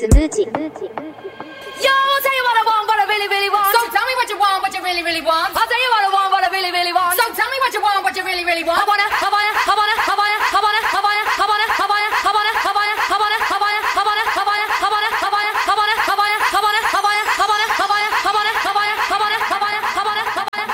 Yo, I'll tell you what I want, what I really, really want. So tell me what you want, what you really, really want. I'll tell you what I want, what I really, really want. So tell me what you want, what you really, really want. I wanna